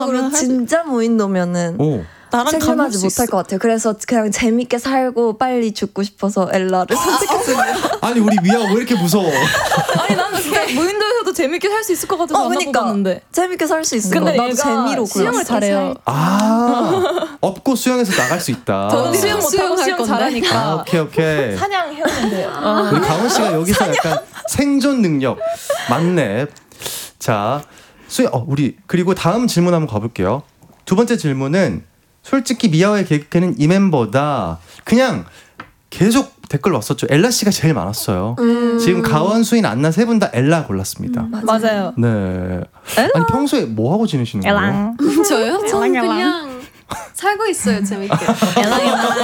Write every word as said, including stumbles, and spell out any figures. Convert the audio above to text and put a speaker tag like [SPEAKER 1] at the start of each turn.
[SPEAKER 1] 그럼 진짜 무인도면은
[SPEAKER 2] 오.
[SPEAKER 3] 나랑
[SPEAKER 1] 생존하지 못할
[SPEAKER 3] 있어.
[SPEAKER 1] 것 같아요. 그래서 그냥 재밌게 살고 빨리 죽고 싶어서 엘라를 선택했습니다.
[SPEAKER 2] 아니 우리 미아 왜 이렇게 무서워?
[SPEAKER 3] 아니 나는 진짜 무인도에서도 재밌게 살 수 있을 것 같아서
[SPEAKER 1] 어,
[SPEAKER 3] 안
[SPEAKER 1] 그러니까
[SPEAKER 3] 해봤는데.
[SPEAKER 1] 재밌게 살 수 있어.
[SPEAKER 3] 근데
[SPEAKER 1] 나도
[SPEAKER 3] 얘가
[SPEAKER 1] 재미로
[SPEAKER 3] 수영을
[SPEAKER 1] 골랐어.
[SPEAKER 3] 잘해요.
[SPEAKER 2] 아 업고 수영해서 나갈 수 있다.
[SPEAKER 3] 저는 수영 못하고
[SPEAKER 1] 수영할
[SPEAKER 3] 수영
[SPEAKER 1] 건데.
[SPEAKER 3] 잘하니까
[SPEAKER 2] 아, 오케이 오케이.
[SPEAKER 3] 사냥 해오면 돼요.
[SPEAKER 2] 우리 가온 씨가 여기서 약간 생존 능력 맞네. 자, 수, 어, 우리 그리고 다음 질문 한번 가볼게요. 두 번째 질문은 솔직히 미아와의 계획에는 이 멤버다. 그냥 계속 댓글 왔었죠. 엘라 씨가 제일 많았어요.
[SPEAKER 1] 음.
[SPEAKER 2] 지금 가원, 수인, 안나 세 분 다 엘라 골랐습니다.
[SPEAKER 1] 음,
[SPEAKER 3] 맞아요.
[SPEAKER 2] 네.
[SPEAKER 3] 엘라.
[SPEAKER 2] 아니 평소에 뭐 하고 지내시는 거예요?
[SPEAKER 3] 엘랑.
[SPEAKER 4] 저요? 저는
[SPEAKER 3] 엘랑, 엘랑.
[SPEAKER 4] 그냥 살고 있어요, 재밌게.
[SPEAKER 3] 엘랑 엘랑.